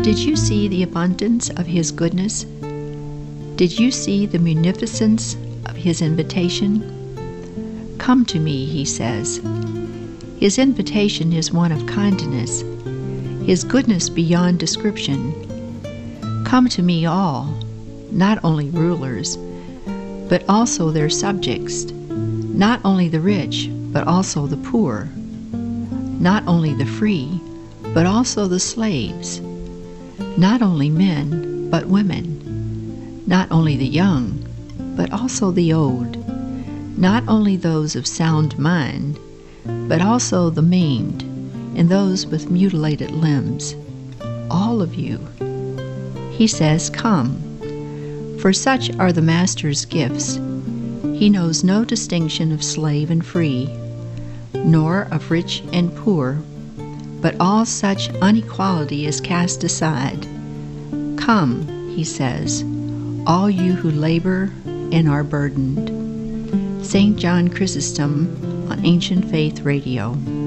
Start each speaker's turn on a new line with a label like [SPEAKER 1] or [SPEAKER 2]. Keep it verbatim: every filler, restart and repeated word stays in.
[SPEAKER 1] Did you see the abundance of His goodness? Did you see the munificence of His invitation? Come to me, He says. His invitation is one of kindness, His goodness beyond description. Come to me all, not only rulers, but also their subjects, not only the rich, but also the poor, not only the free, but also the slaves, not only men, but women, not only the young, but also the old, not only those of sound mind, but also the maimed and those with mutilated limbs, all of you. He says, come, for such are the Master's gifts. He knows no distinction of slave and free, nor of rich and poor, but all such inequality is cast aside. Come, He says, all you who labor and are burdened. Saint John Chrysostom on Ancient Faith Radio.